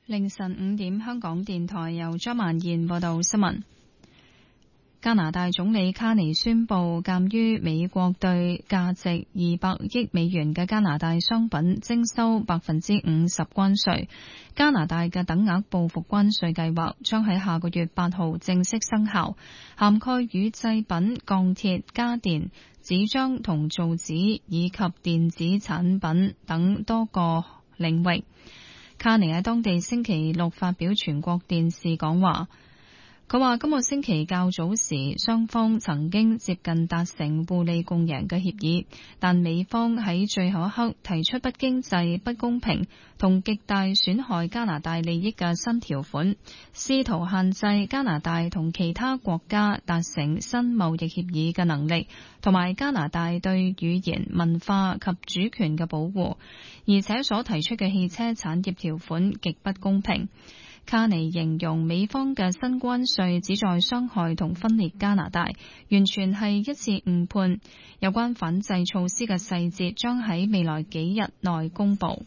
凌晨5點，香港電台由張曼燕報道新聞。加拿大總理卡尼宣布，鑒於美國對價值200億美元嘅加拿大商品徵收50%關稅，加拿大嘅等額報復關稅計劃將喺下個月8號正式生效，涵蓋乳製品、鋼鐵、家電、紙張同造紙以及電子產品等多個領域。卡尼喺當地星期六發表全國電視講話。佢話今個星期較早時，雙方曾經接近達成互利共贏嘅協議，但美方喺最後一刻提出不經濟、不公平同極大損害加拿大利益嘅新條款，試圖限制加拿大同其他國家達成新貿易協議嘅能力，同埋加拿大對語言、文化及主權嘅保護，而且所提出嘅汽車產業條款極不公平。卡尼形容美方嘅新關稅旨在傷害同分裂加拿大，完全係一次誤判。有關反制措施嘅細節將喺未來幾日內公佈。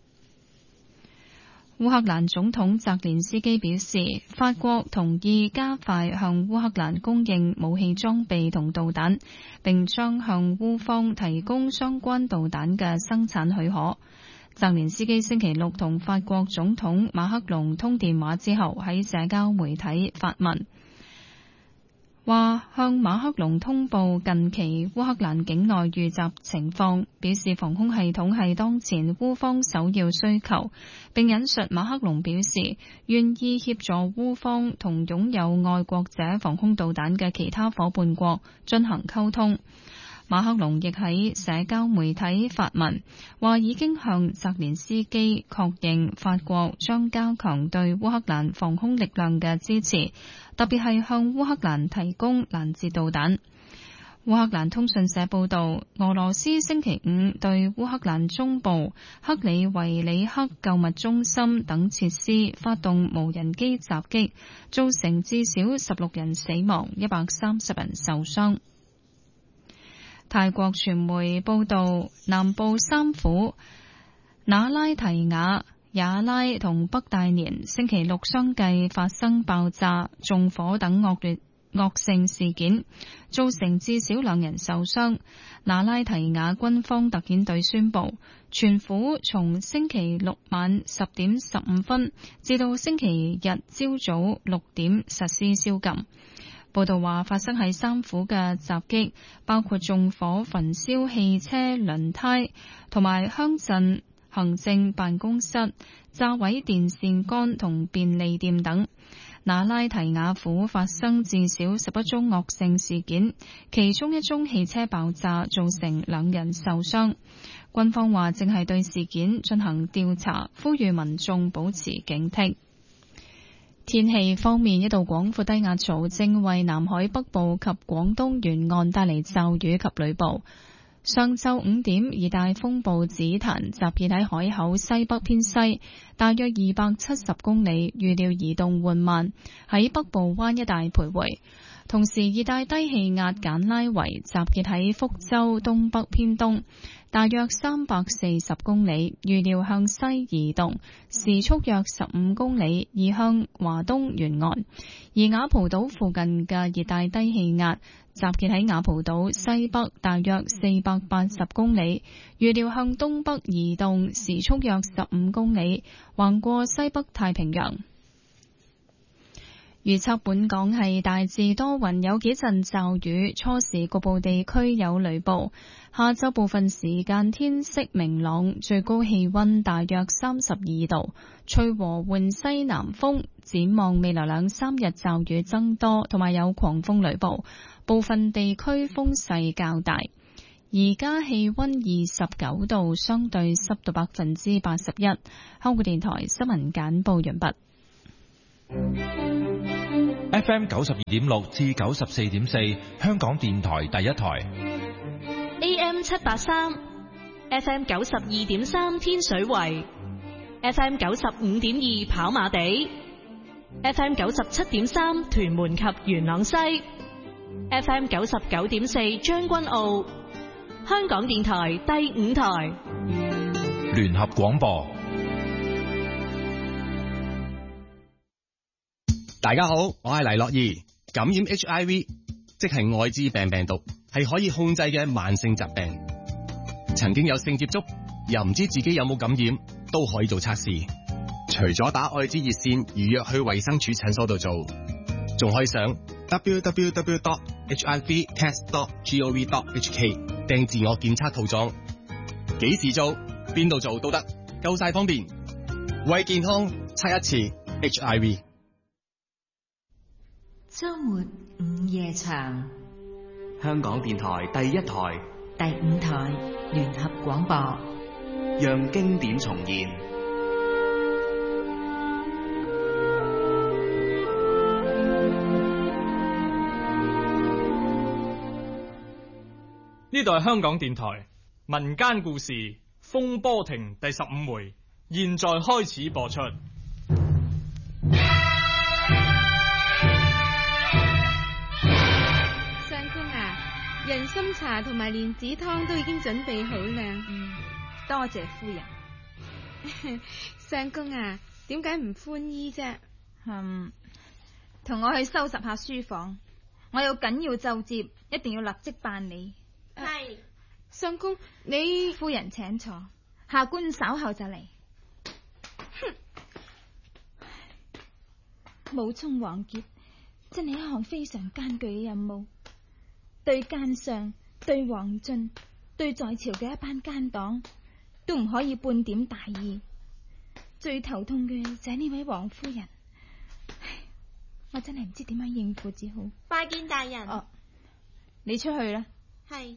烏克蘭總統澤連斯基表示，法國同意加快向烏克蘭供應武器裝備同導彈，並將向烏方提供相關導彈嘅生產許可。澤連斯基星期六同法國總統馬克龍通電話之後，喺社交媒體發文，話向馬克龍通報近期烏克蘭境內遇襲情況，表示防空系統係當前烏方首要需求，並引述馬克龍表示願意協助烏方同擁有愛國者防空導彈嘅其他夥伴國進行溝通。馬克龍亦喺社交媒體發文，話已經向澤連斯基確認法國將加強對烏克蘭防空力量嘅支持，特別係向烏克蘭提供攔截導彈。烏克蘭通訊社報道，俄羅斯星期五對烏克蘭中部克里維里克購物中心等設施發動無人機襲擊，造成至少16人死亡，130人受傷。泰國傳媒報道，南部三府那拉提雅、雅拉同北大年星期六相繼發生爆炸、縱火等惡性事件，造成至少2人受傷。那拉提雅軍方特遣隊宣布，全府從星期六晚10點15分至到星期日朝早6點實施宵禁。報道話，發生喺三府嘅襲擊包括縱火、焚燒汽車輪胎同埋鄉鎮行政辦公室、炸毀電線桿同便利店等。那拉提雅府發生至少11宗惡性事件，其中一宗汽車爆炸造成2人受傷。軍方話正係對事件進行調查，呼籲民眾保持警惕。天氣方面，一道廣闊低壓槽正為南海北部及廣東沿岸帶嚟驟雨及雷暴。上晝5點，熱帶風暴紫檀集結喺海口西北偏西，大約270公里，預料移動緩慢，喺北部灣一帶徘徊。同時，熱帶低氣壓簡拉維集結喺福州東北偏東，大約340公里，預料向西移動，時速約15公里，移向華東沿岸。而雅蒲島附近嘅熱帶低氣壓集結喺雅蒲島西北，大約480公里，預料向東北移動，時速約15公里，橫過西北太平洋。預測本港係大致多雲，有幾陣驟雨，初時局部地區有雷暴。下晝部分時間天色明朗，最高氣溫大約32度，吹和緩西南風。展望未來2-3日驟雨增多，同埋有狂風雷暴，部分地區風勢較大。而家氣溫29度，相對濕度81%。香港電台新聞簡報完畢。 FM 92.6至94.4，香港電台第一台。 AM 783 ，FM 92.3天水圍，FM 95.2跑馬地，FM 97.3屯門及元朗西，FM 99.4將軍澳。香港電台第5台， 聯合廣播。 大家好，我係黎樂兒。感染 HIV， 即係艾滋病病毒，係可以控制嘅慢性疾病。曾經有性接觸，又唔知自己有冇感染，都可以做測試。除咗打艾滋熱線預約去衛生署診所度做，仲可以上 www.hivtest.gov.hk 訂自我檢測套裝。幾時做，邊度做都得，夠晒方便。為健康測一次 HIV。 周末午夜場， 香港電台第一台、 第5台聯合廣播， 讓經典重現。 呢度係香港電台民間故事風波亭第15回，現在開始播出。 人參茶同埋蓮子湯都已經準備好啦。 多謝夫人。 相公啊，點解唔寬衣啫？ 同我去收拾下書房，我有緊要奏摺，一定要立即辦理。 係，相公，你夫人請坐，下官稍後就嚟。冒充王傑真係一項非常艱巨嘅任務。對奸相、對王進、對在朝嘅一班奸黨，都唔可以半點大意。最頭痛嘅就係呢位王夫人，我真係唔知點樣應付至好。 拜見大人。 哦，你出去啦。 係。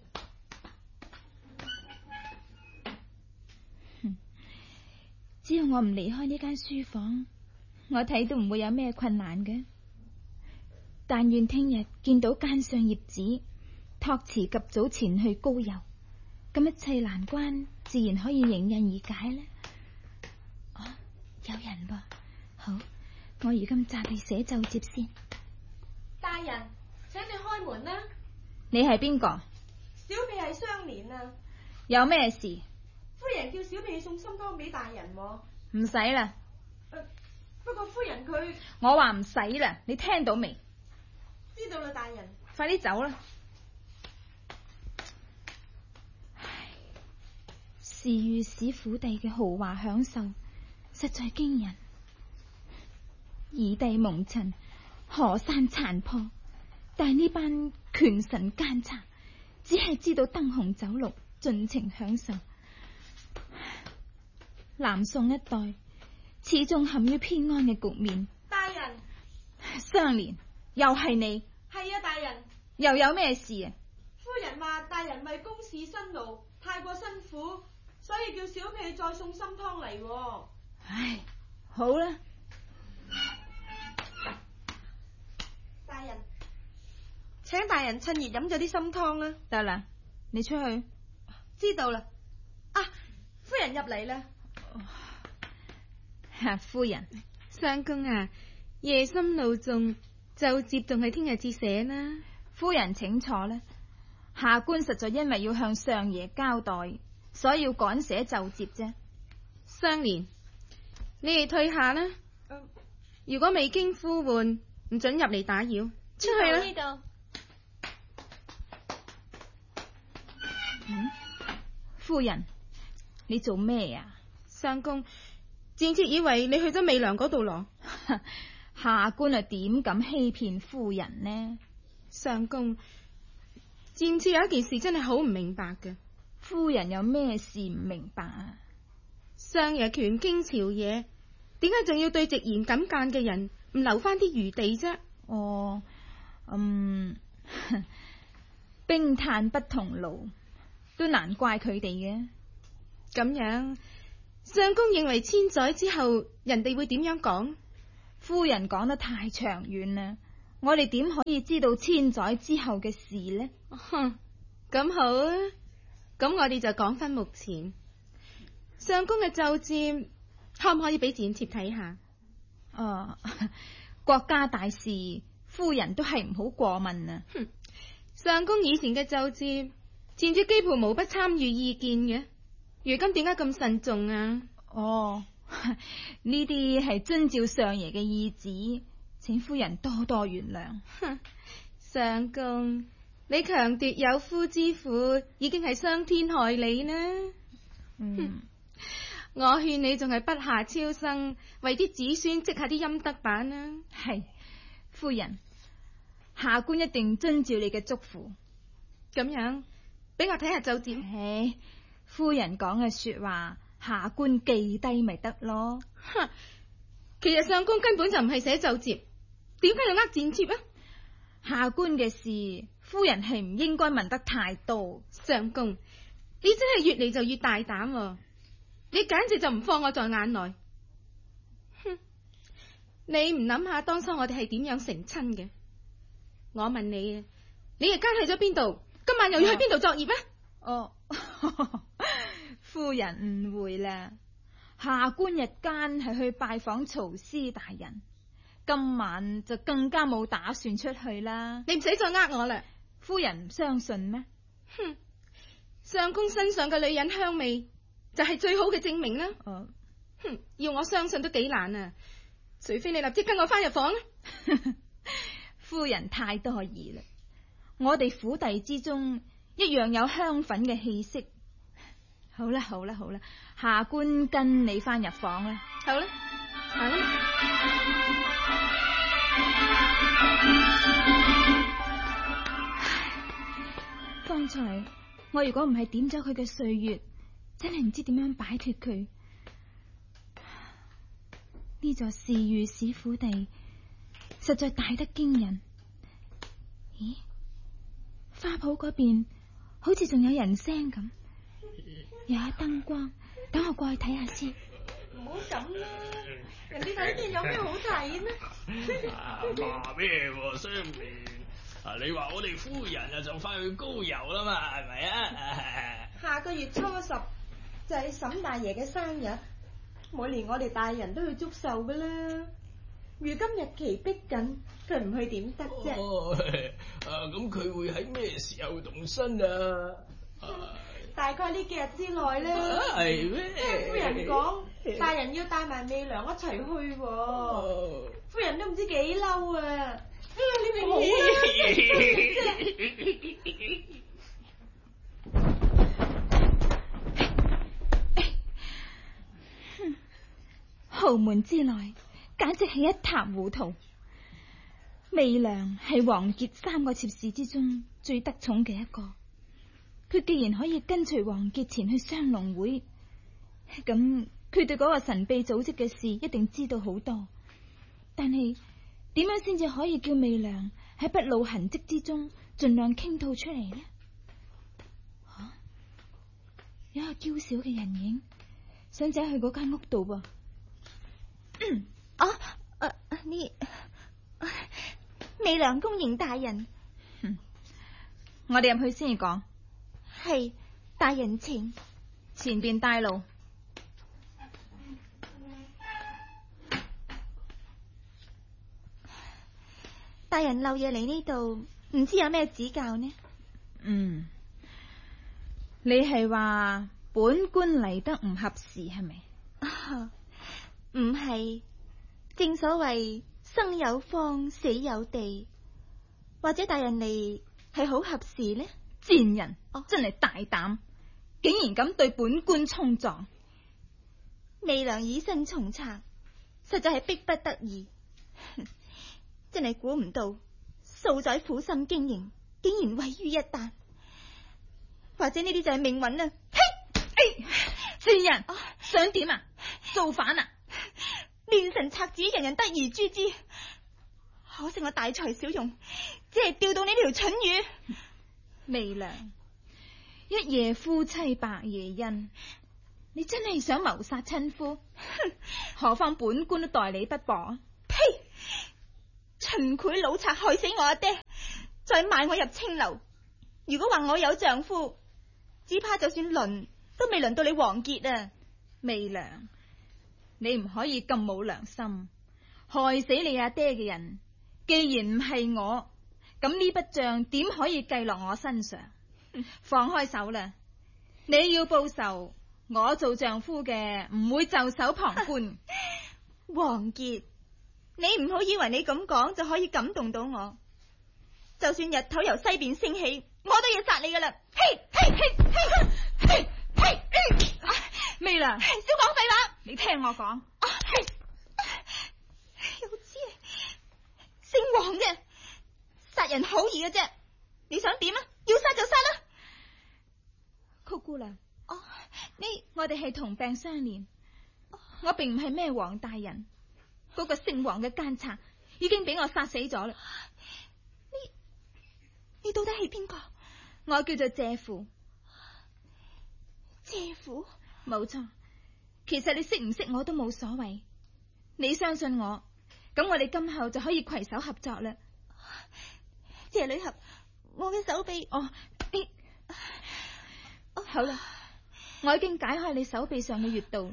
只要我唔離開呢間書房，我睇都唔會有咩困難嘅。但願聽日見到奸相葉子託辭及早前去高遊，咁一切難關自然可以迎刃而解呢。哦，有人噃，好，我如今暫去寫奏摺先。 大人，請你開門啦。 你係邊個？ 小婢係相連啊。 有咩事？ 夫人叫小婢送參湯俾大人。 唔使啦。 不過夫人佢…… 我話唔使啦，你聽到未？ 知道啦，大人。 快啲走啦。是御史府邸嘅豪華享受實在驚人，夷地蒙塵，河山殘破，但係呢班權臣奸賊只係知道燈紅酒綠，盡情享受。南宋一代始終陷於偏安嘅局面。 大人， 相連，又係你？ 係啊，大人。 又有咩事啊？ 夫人話大人為公事辛勞，太過辛苦，所以叫小婢再送參湯嚟。 唉，好啦。 大人，請大人趁熱飲咗啲參湯啦。 得啦，你出去。 知道啦。啊，夫人入嚟啦。 夫人， 相公啊，夜深路重，奏摺仲係聽日至寫啦。 夫人請坐啦。下官實在因為要向相爺交代，所以要趕寫奏摺啫。 相連，你哋退下啦。如果未經呼喚，唔准入嚟打擾。出去啦。呢度。 夫人，你做咩啊？ 相公，賤妾以為你去咗媚娘嗰度咯。 下官啊，點敢欺騙夫人呢？ 相公，賤妾有一件事真係好唔明白嘅。 夫人有咩事唔明白啊？ 相爺權傾朝野，點解仲要對直言敢諫嘅人唔留翻啲餘地啫？ 哦，冰炭不同爐，都難怪佢哋嘅。 咁樣，相公認為千載之後人哋會點樣講？ 夫人講得太長遠啦，我哋點可以知道千載之後嘅事呢？ 咁好啊，咁我哋就講翻目前相公嘅奏摺，可唔可以俾賤妾睇下？ 國家大事，夫人都係唔好過問啊。 相公以前嘅奏摺，賤妾幾乎無不參與意見嘅，如今點解咁慎重啊？ 呢啲係遵照相爺嘅意旨， 請夫人多多原諒。 相公，你強奪有夫之婦，已經係傷天害理呢。我勸你仲係不下超生，為啲子孫積下啲陰德版啦。 係，夫人，下官一定遵照你嘅囑咐。 咁樣，俾我睇下奏摺。 夫人講嘅說話，下官記低咪得咯。 其實相公根本就唔係寫奏摺，點解要剪貼啊？ 下官嘅事，夫人係唔應該問得太多。 相公，你真係越嚟就越大膽，你簡直就唔放我在眼內。你唔諗下當初我哋係點樣成親嘅？我問你啊，你日間去咗邊度？今晚又要去邊度作業啊？ 夫人誤會啦，下官日間係去拜訪曹師大人，今晚就更加冇打算出去啦。 你唔使再呃我啦。 夫人唔相信咩？ 相公身上嘅女人香味就係最好嘅證明啦。要我相信都幾難啊，除非你立即跟我翻入房。 夫人太多疑啦，我哋府邸之中一樣有香粉嘅氣息。好啦，下官跟你翻入房啦。 好啦，行啦。 方才我如果唔係點咗佢嘅歲月，真係唔知點樣擺脫佢。呢座侍御史府地實在大得驚人。咦，花圃嗰邊好似仲有人聲咁，又有燈光，等我過去睇下先。 唔好咁啦，人哋睇見有咩好睇呢？ 話咩喎，雙面？你話我哋夫人啊，就翻去高遊啦嘛，係咪啊？ 下個月初10就係沈大爺嘅生日，每年我哋大人都要祝壽噶啦。如今日期逼緊，佢唔去點得啫？ 咁佢會喺咩時候動身啊？ 大概呢幾日之內咧。 係咩？ 夫人講，大人要帶埋媚娘一齊去喎。夫人都唔知幾嬲啊！你哋好豪門之內簡直係一塌糊塗。媚娘係王傑3個妾侍之中最得寵嘅一個，佢既然可以跟隨王傑前去雙龍會，咁佢對嗰個神秘組織嘅事一定知道好多。但係點樣先至可以叫媚娘喺不露痕跡之中盡量傾吐出嚟呢？有一個嬌小嘅人影想走去嗰間屋度噃。 媚娘恭迎大人。 我哋入去先至講。 係，大人請。 前邊帶路。 大人漏夜嚟呢度，唔知有咩指教呢？ 你係話本官嚟得唔合時係咪？ 唔係，正所謂生有方，死有地，或者大人嚟係好合時呢？ 賤人，真係大膽，竟然敢對本官衝撞！ 媚娘以身從賊，實在係逼不得已。真係估唔到，素仔苦心經營，竟然毀於一旦。或者呢啲就係命運啊！ 賤人，想點啊？造反啊！ 亂臣賊子，人人得而誅之。可惜我大材小用，只係釣到你呢條蠢魚。 媚娘，一夜夫妻百夜恩，你真係想謀殺親夫？何況本官都待你不薄。 呸！秦檜老賊害死我阿爹，再賣我入青樓。如果話我有丈夫，只怕就算輪都未輪到你王傑啊！ 媚娘，你唔可以咁冇良心，害死你阿爹嘅人，既然唔係我，咁呢筆賬點可以計落我身上？放開手啦！你要報仇，我做丈夫嘅唔會袖手旁觀。 王傑， 你唔好以為你咁講就可以感動到我，就算日頭由西邊升起，我都要殺你噶啦！嘿，嘿，嘿，嘿，嘿，嘿， 咩啦？ 少講廢話， 你聽我講。 又知姓黃嘅殺人好易嘅啫，你想點啊？要殺就殺啦！ 曲姑娘，我哋係同病相憐，我並唔係咩黃大人，嗰個姓黃嘅奸賊已經俾我殺死咗啦。 你到底係邊個？ 我叫做謝父。 謝父？ 冇錯，其實你識唔識我都冇所謂，你相信我，咁我哋今後就可以攜手合作啦。 謝女俠，我嘅手臂， 好啦，我已經解開你手臂上嘅穴道。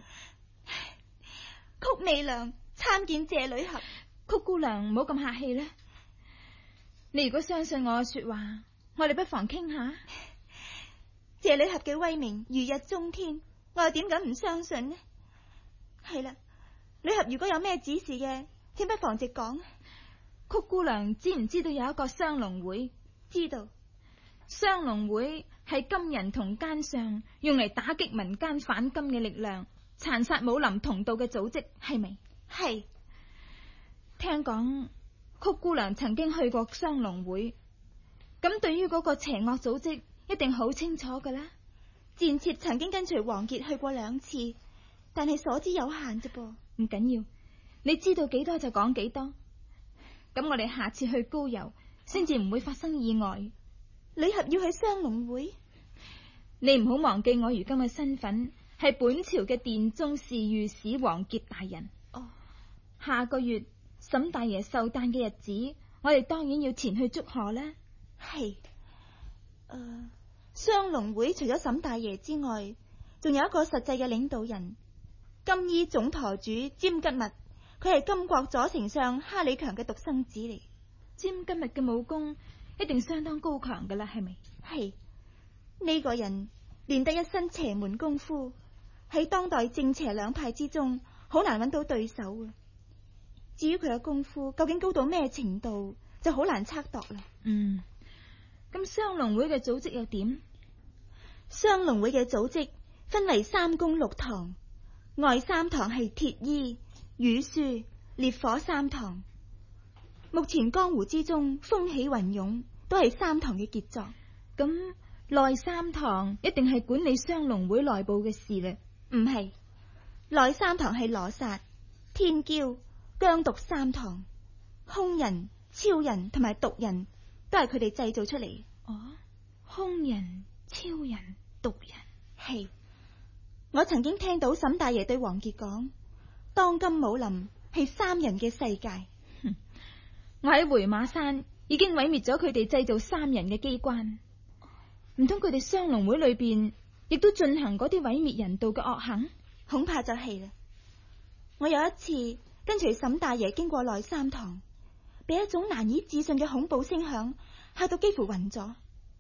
曲媚娘參見謝女俠。 曲姑娘唔好咁客氣啦，你如果相信我嘅說話，我哋不妨傾下。 謝女俠嘅威名如日中天，我又點敢唔相信呢？係啦，女俠如果有咩指示嘅，請不妨直講。 曲姑娘知唔知道有一個雙龍會？ 知道。 雙龍會係金人同奸相用嚟打擊民間反金嘅力量，殘殺武林同道嘅組織，係咪？ 係。 聽講曲姑娘曾經去過雙龍會，咁對於嗰個邪惡組織一定好清楚噶啦。 賤妾曾經跟隨王傑去過2次，但係所知有限啫噃。 唔緊要，你知道幾多就講幾多。咁我哋下次去高遊，先至唔會發生意外。 女俠要去雙龍會， 你唔好忘記我如今嘅身份係本朝嘅殿中侍御史王傑大人。下個月沈大爺壽誕嘅日子，我哋當然要前去祝賀啦。 係，雙龍會除咗沈大爺之外，仲有一個實際嘅領導人，金衣總舵主詹吉密，佢係金國左丞相哈里強嘅獨生子嚟。 詹吉密嘅武功一定相當高強噶啦，係咪？ 係，呢個人練得一身邪門功夫，喺當代正邪兩派之中好難揾到對手啊。至於佢嘅功夫究竟高到咩程度，就好難測度啦。 咁雙龍會嘅組織又點？ 雙龍會嘅組織分為3宮6堂，外3堂係鐵衣、羽書、烈火3堂。目前江湖之中風起雲湧，都係3堂嘅傑作。 咁內3堂一定係管理雙龍會內部嘅事咧？ 唔係，內3堂係羅剎、天驕、姜毒3堂，凶人、超人同埋毒人都係佢哋製造出嚟。 凶人、超人、毒人。 係，我曾經聽到沈大爺對王傑講，當今武林係3人嘅世界。 我喺回馬山已經毀滅咗佢哋製造3人嘅機關，唔通佢哋雙龍會裏邊亦都進行嗰啲毀滅人道嘅惡行？ 恐怕就係啦。我有一次跟隨沈大爺經過內3堂，被一種難以置信嘅恐怖聲響嚇到幾乎暈咗。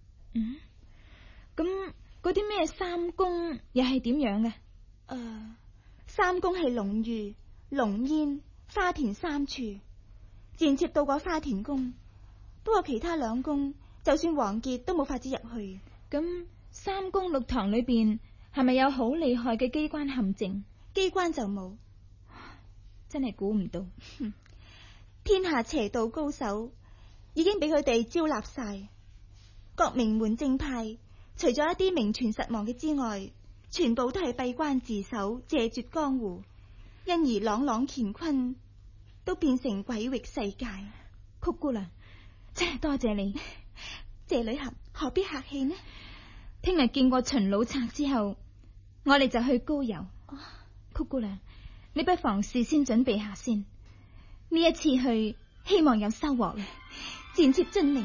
咁嗰啲咩3宮又係點樣嘅 ？3宮係龍御、龍煙、花田3處。賤妾到過花田宮，不過其他2宮就算王傑都冇法子入去。 咁3宮6堂裏邊係咪有好厲害嘅機關陷阱？ 機關就冇， 真係估唔到。 天下邪道高手已經俾佢哋招納晒，各名門正派除咗一啲名存實亡嘅之外，全部都係閉關自守，謝絕江湖，因而朗朗乾坤都變成鬼域世界。 曲姑娘，真係多謝你。 謝女俠何必客氣呢？ 聽日見過秦老賊之後，我哋就去高遊。曲姑娘，你不妨事先準備下先，呢一次去希望有收穫。 賤妾遵命。